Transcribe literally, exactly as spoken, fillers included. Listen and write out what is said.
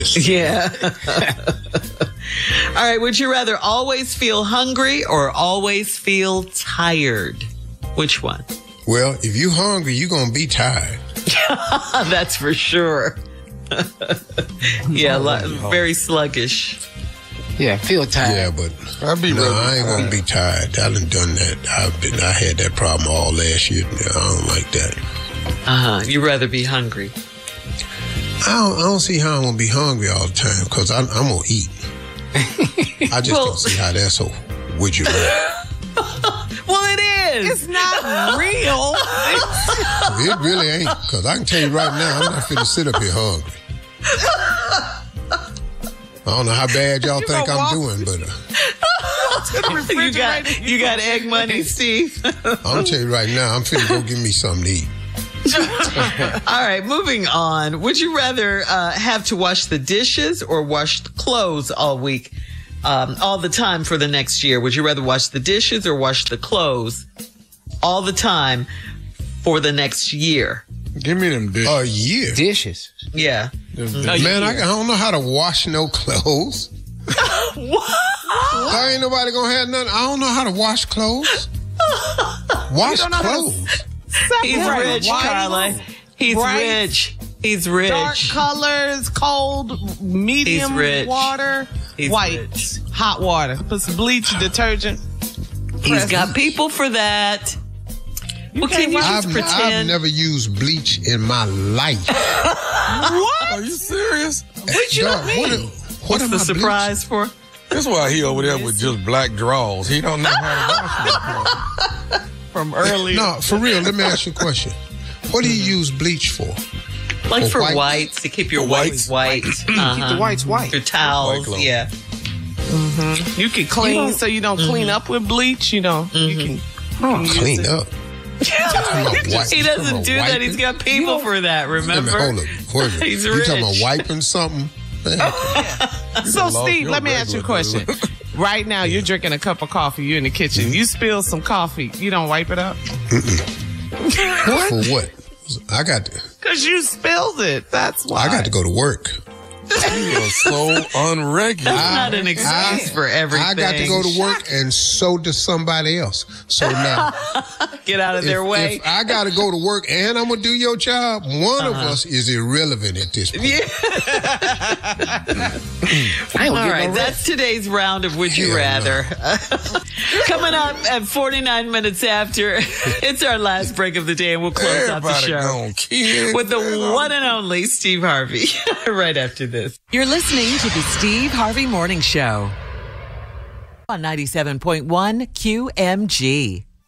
Yeah. All right. Would you rather always feel hungry or always feel tired? Which one? Well, if you're hungry, you're going to be tired. That's for sure. Yeah, li- very sluggish. Yeah, feel tired. Yeah, but I'll be no, I ain't going to be tired. I done done that. I've been, I had that problem all last year. I don't like that. Uh-huh. You'd rather be hungry. I don't, I don't see how I'm going to be hungry all the time because I'm, I'm going to eat. I just Well- don't see how that's so. Would you rather? Well, it is. It's not real. It really ain't, because I can tell you right now, I'm not finna sit up here hungry. I don't know how bad y'all You think gonna I'm walk- doing, but uh, You got you got egg money, Steve. I'm gonna tell you right now, I'm finna go give me something to eat. All right, moving on. Would you rather uh, have to wash the dishes or wash the clothes all week, um, all the time for the next year? Would you rather wash the dishes or wash the clothes all the time for the next year? Give me them dishes. A year. Dishes. Yeah. Them No, dishes. Man, I, I year. don't know how to wash no clothes. What? There ain't nobody gonna have nothing. I don't know how to wash clothes. Wash don't know how to- clothes. He's Separate rich, white, Carla. He's bright, rich. He's rich. Dark colors, cold, medium He's rich. water, He's white, rich. hot water. Put some bleach, detergent. He's got people for that. Well, can you just I've, I've pretend? never used bleach in my life. What? Are you serious? What you Dog, mean? what, am- what What's am the I surprise for? That's why he over there with just black drawers. He don't know how to wash them. From earlier. No, for real, let me ask you a question. What do you use bleach for? Like For for whites? whites, to keep your For whites white. Keep Uh-huh. the whites white. Your towels, White clothes. yeah. You can clean You don't- so you don't clean up with bleach. You know, you can. Oh, clean up. He doesn't do that. He's got people for that, Wait a minute, remember? hold up. Wait a minute. He's You talking about rich. wiping something? Man, So, lost Steve, your let me ask you a regular question. Right now, you're drinking a cup of coffee. You're in the kitchen. You spill some coffee. You don't wipe it up? for what? I got to, Because you spilled it. That's why. I got to go to work. You are so unregular. That's not an excuse I- for everything. I got to go to work, and so does somebody else. So now, Get out of if, their way. if I got to go to work and I'm gonna do your job, one of Uh-huh. us is irrelevant at this point. Yeah. I don't All get right, no that's today's round of Would You Hell Rather. Coming up at forty-nine minutes after, it's our last break of the day, and we'll close out the Everybody show gone, kid. with the one and only Steve Harvey right after this. You're listening to the Steve Harvey Morning Show on ninety-seven point one Q M G.